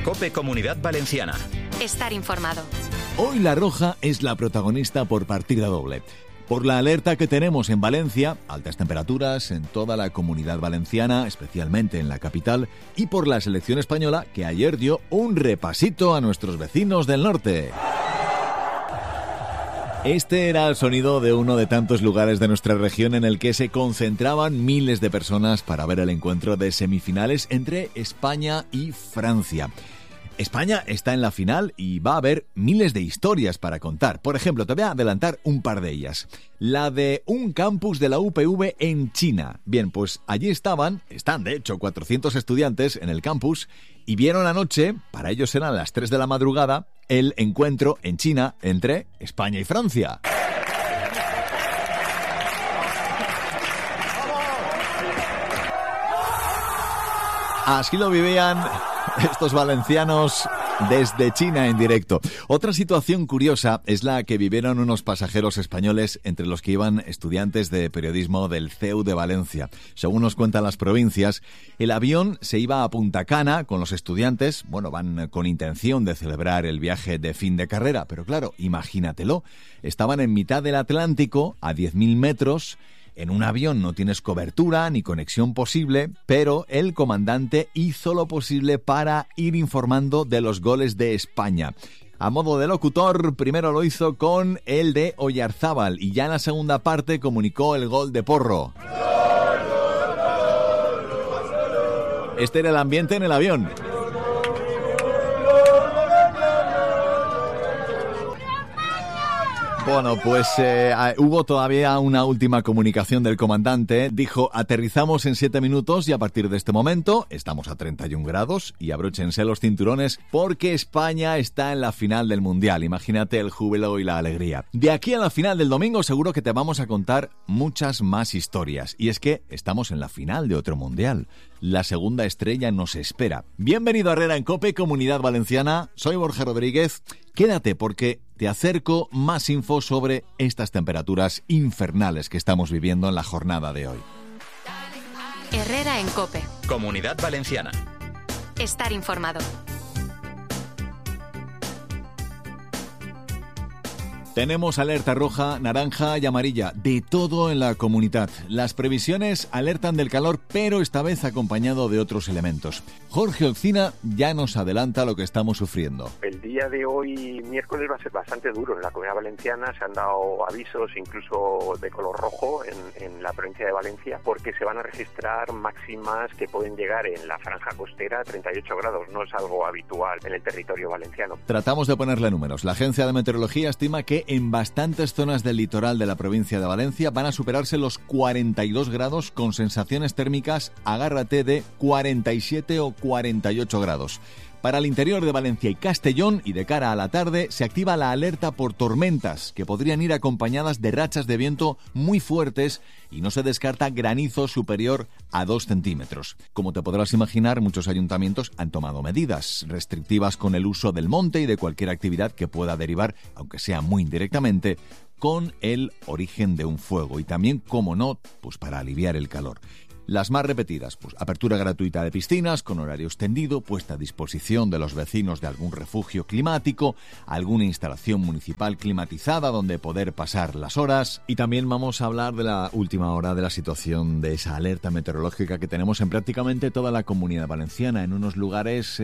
COPE Comunidad Valenciana. Estar informado. Hoy La Roja es la protagonista por partida doble. Por la alerta que tenemos en Valencia, altas temperaturas en toda la Comunidad Valenciana, especialmente en la capital, y por la selección española que ayer dio un repasito a nuestros vecinos del norte. Este era el sonido de uno de tantos lugares de nuestra región en el que se concentraban miles de personas para ver el encuentro de semifinales entre España y Francia. España está en la final y va a haber miles de historias para contar. Por ejemplo, te voy a adelantar un par de ellas. La de un campus de la UPV en China. Bien, pues allí están de hecho 400 estudiantes en el campus y vieron anoche, para ellos eran las 3 de la madrugada, el encuentro en China entre España y Francia. Así lo vivían estos valencianos desde China en directo. Otra situación curiosa es la que vivieron unos pasajeros españoles entre los que iban estudiantes de periodismo del CEU de Valencia. Según nos cuentan las provincias, el avión se iba a Punta Cana con los estudiantes. Bueno, van con intención de celebrar el viaje de fin de carrera, pero claro, imagínatelo. Estaban en mitad del Atlántico, a 10.000 metros. En un avión no tienes cobertura ni conexión posible, pero el comandante hizo lo posible para ir informando de los goles de España. A modo de locutor, primero lo hizo con el de Oyarzábal y ya en la segunda parte comunicó el gol de Porro. Este era el ambiente en el avión. Bueno, pues hubo todavía una última comunicación del comandante. Dijo, aterrizamos en 7 minutos y a partir de este momento estamos a 31 grados y abróchense los cinturones porque España está en la final del Mundial. Imagínate el júbilo y la alegría. De aquí a la final del domingo seguro que te vamos a contar muchas más historias. Y es que estamos en la final de otro Mundial. La segunda estrella nos espera. Bienvenido a Herrera en COPE, Comunidad Valenciana. Soy Borja Rodríguez. Quédate porque te acerco más info sobre estas temperaturas infernales que estamos viviendo en la jornada de hoy. Herrera en COPE. Comunidad Valenciana. Estar informado. Tenemos alerta roja, naranja y amarilla, de todo en la comunidad. Las previsiones alertan del calor, pero esta vez acompañado de otros elementos. Jorge Olcina ya nos adelanta lo que estamos sufriendo. El día de hoy, miércoles, va a ser bastante duro en la Comunidad Valenciana. Se han dado avisos incluso de color rojo en la provincia de Valencia, porque se van a registrar máximas que pueden llegar en la franja costera a 38 grados. No es algo habitual en el territorio valenciano. Tratamos de ponerle números. La Agencia de Meteorología estima que en bastantes zonas del litoral de la provincia de Valencia van a superarse los 42 grados con sensaciones térmicas, agárrate, de 47 o 48 grados. Para el interior de Valencia y Castellón y de cara a la tarde se activa la alerta por tormentas que podrían ir acompañadas de rachas de viento muy fuertes y no se descarta granizo superior a 2 centímetros. Como te podrás imaginar, muchos ayuntamientos han tomado medidas restrictivas con el uso del monte y de cualquier actividad que pueda derivar, aunque sea muy indirectamente, con el origen de un fuego y también, como no, pues para aliviar el calor. Las más repetidas, pues apertura gratuita de piscinas con horario extendido, puesta a disposición de los vecinos de algún refugio climático, alguna instalación municipal climatizada donde poder pasar las horas. Y también vamos a hablar de la última hora de la situación de esa alerta meteorológica que tenemos en prácticamente toda la Comunidad Valenciana, en unos lugares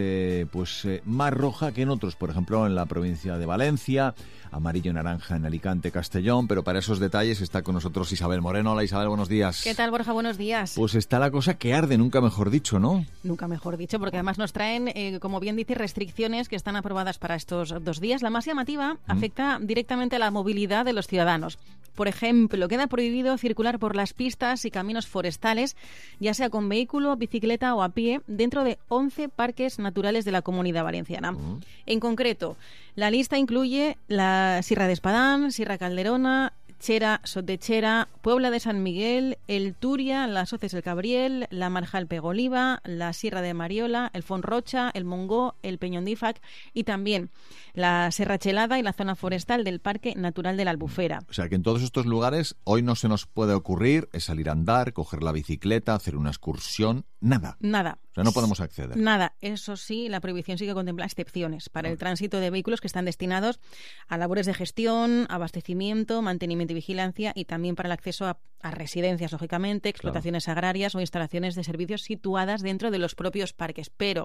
más roja que en otros, por ejemplo en la provincia de Valencia, amarillo y naranja en Alicante, Castellón, pero para esos detalles está con nosotros Isabel Moreno. Hola Isabel, buenos días. ¿Qué tal, Borja? Buenos días. Pues está la cosa que arde, nunca mejor dicho, ¿no? Nunca mejor dicho, porque además nos traen, como bien dice, restricciones que están aprobadas para estos 2 días. La más llamativa afecta directamente a la movilidad de los ciudadanos. Por ejemplo, queda prohibido circular por las pistas y caminos forestales, ya sea con vehículo, bicicleta o a pie, dentro de 11 parques naturales de la Comunidad Valenciana. En concreto, la lista incluye la Sierra de Espadán, Sierra Calderona, Xera, Sot de Xera, Puebla de San Miguel, el Túria, las Hoces del Cabriel, la Marjal Pegoliva, la Sierra de Mariola, el Font Rocha, el Mongó, el Peñón d'Ífac y también la Serra Chelada y la zona forestal del Parque Natural de la Albufera. O sea que en todos estos lugares hoy no se nos puede ocurrir salir a andar, coger la bicicleta, hacer una excursión, nada. Nada. O sea, no podemos acceder. Nada. Eso sí, la prohibición sí que contempla excepciones para el tránsito de vehículos que están destinados a labores de gestión, abastecimiento, mantenimiento y vigilancia y también para el acceso a residencias, lógicamente, explotaciones agrarias o instalaciones de servicios situadas dentro de los propios parques. Pero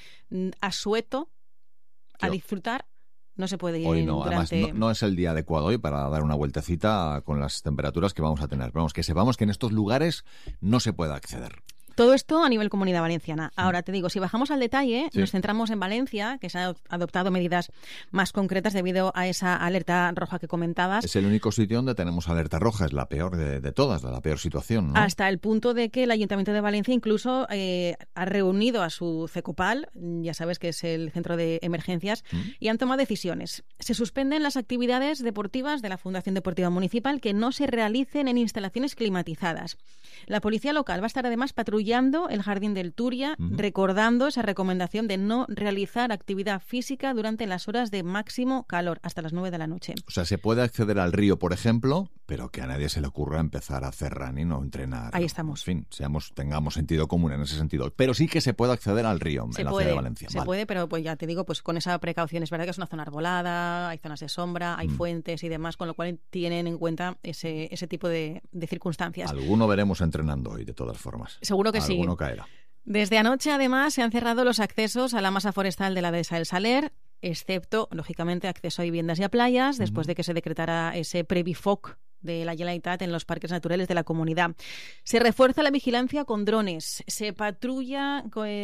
a sueto, a disfrutar, no se puede ir hoy no, durante... además no es el día adecuado hoy para dar una vueltecita con las temperaturas que vamos a tener. Pero vamos, que sepamos que en estos lugares no se puede acceder. Todo esto a nivel Comunidad Valenciana. Ahora te digo, si bajamos al detalle, nos centramos en Valencia, que se han adoptado medidas más concretas debido a esa alerta roja que comentabas. Es el único sitio donde tenemos alerta roja, es la peor de todas, la peor situación, ¿no? Hasta el punto de que el Ayuntamiento de Valencia incluso ha reunido a su CECOPAL, ya sabes que es el centro de emergencias, y han tomado decisiones. Se suspenden las actividades deportivas de la Fundación Deportiva Municipal que no se realicen en instalaciones climatizadas. La policía local va a estar además patrullando el Jardín del Túria, recordando esa recomendación de no realizar actividad física durante las horas de máximo calor, hasta las 9 de la noche. O sea, se puede acceder al río, por ejemplo, pero que a nadie se le ocurra empezar a hacer running o entrenar. Ahí estamos. En fin, tengamos sentido común en ese sentido. Pero sí que se puede acceder al río en la ciudad de Valencia. Se puede, pero pues ya te digo, pues con esa precaución. Es verdad que es una zona arbolada, hay zonas de sombra, hay fuentes y demás, con lo cual tienen en cuenta ese tipo de circunstancias. Alguno veremos entrenando hoy, de todas formas. Seguro que sí. Alguno caerá. Desde anoche, además, se han cerrado los accesos a la masa forestal de la Dehesa del Saler, excepto, lógicamente, acceso a viviendas y a playas, después de que se decretara ese prebifoc de la Generalitat en los parques naturales de la comunidad. Se refuerza la vigilancia con drones, se patrulla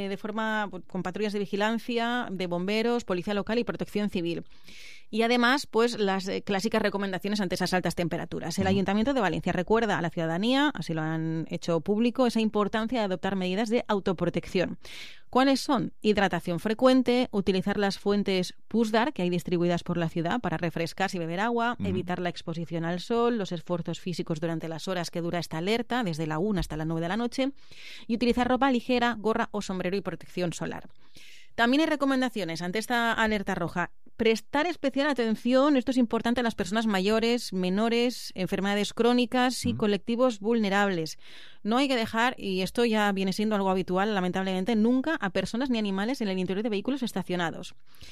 con patrullas de vigilancia de bomberos, policía local y protección civil. Y además, pues las clásicas recomendaciones ante esas altas temperaturas. El Ayuntamiento de Valencia recuerda a la ciudadanía, así lo han hecho público, esa importancia de adoptar medidas de autoprotección. ¿Cuáles son? Hidratación frecuente, utilizar las fuentes Pusdar que hay distribuidas por la ciudad para refrescarse y beber agua, evitar la exposición al sol, los esfuerzos físicos durante las horas que dura esta alerta, desde la 1 hasta las 9 de la noche, y utilizar ropa ligera, gorra o sombrero y protección solar. También hay recomendaciones ante esta alerta roja. Prestar especial atención, esto es importante, a las personas mayores, menores, enfermedades crónicas y colectivos vulnerables. No hay que dejar, y esto ya viene siendo algo habitual, lamentablemente, nunca a personas ni animales en el interior de vehículos estacionados.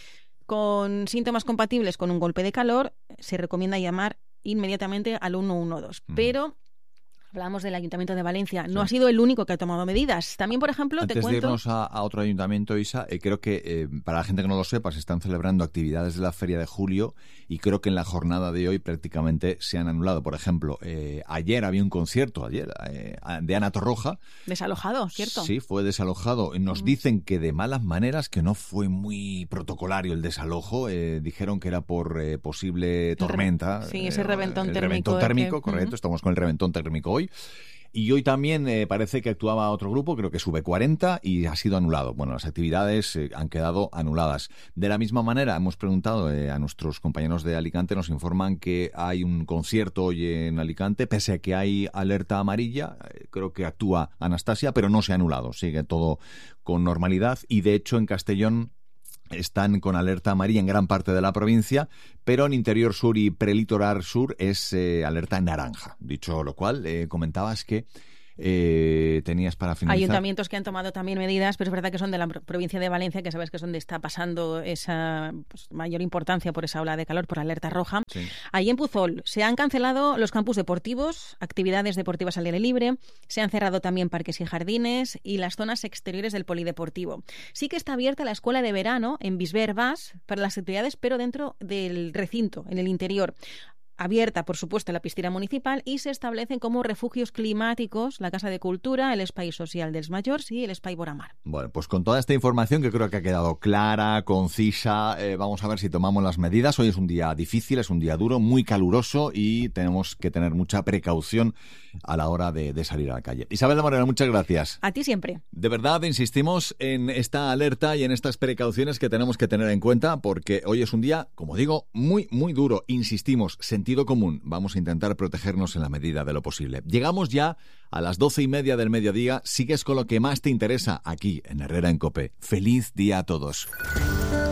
Con síntomas compatibles con un golpe de calor, se recomienda llamar inmediatamente al 112. Pero... hablamos del Ayuntamiento de Valencia. No ha sido el único que ha tomado medidas. También, por ejemplo, Antes de irnos a otro ayuntamiento, Isa, creo que para la gente que no lo sepa, se están celebrando actividades de la Feria de Julio y creo que en la jornada de hoy prácticamente se han anulado. Por ejemplo, ayer había un concierto, de Ana Torroja. Desalojado, ¿cierto? Sí, fue desalojado. Nos dicen que de malas maneras, que no fue muy protocolario el desalojo. Dijeron que era por posible tormenta. Sí, ese reventón térmico. Reventón térmico, correcto. Estamos con el reventón térmico hoy. Y hoy también parece que actuaba otro grupo, creo que es V40, y ha sido anulado. Bueno, las actividades han quedado anuladas. De la misma manera, hemos preguntado a nuestros compañeros de Alicante, nos informan que hay un concierto hoy en Alicante, pese a que hay alerta amarilla, creo que actúa Anastasia, pero no se ha anulado, sigue todo con normalidad. Y de hecho en Castellón están con alerta amarilla en gran parte de la provincia, pero en interior sur y prelitoral sur es alerta naranja. Dicho lo cual, comentabas que tenías para finalizar. Ayuntamientos que han tomado también medidas, pero es verdad que son de la provincia de Valencia, que sabes que es donde está pasando esa mayor importancia por esa ola de calor, por alerta roja. Sí. Allí en Puzol se han cancelado los campus deportivos, actividades deportivas al aire libre, se han cerrado también parques y jardines y las zonas exteriores del polideportivo. Sí que está abierta la escuela de verano en Bisber Bas para las actividades, pero dentro del recinto, en el interior. Abierta, por supuesto, la piscina municipal y se establecen como refugios climáticos la Casa de Cultura, el Espai Social dels Majors y el Espai Boramar. Bueno, pues con toda esta información que creo que ha quedado clara, concisa, vamos a ver si tomamos las medidas. Hoy es un día difícil, es un día duro, muy caluroso y tenemos que tener mucha precaución a la hora de salir a la calle. Isabel de Moreno, muchas gracias. A ti siempre. De verdad, insistimos en esta alerta y en estas precauciones que tenemos que tener en cuenta porque hoy es un día, como digo, muy, muy duro. Insistimos, sentido común. Vamos a intentar protegernos en la medida de lo posible. Llegamos ya a las 12:30 del mediodía. Sigues con lo que más te interesa aquí en Herrera en COPE. ¡Feliz día a todos!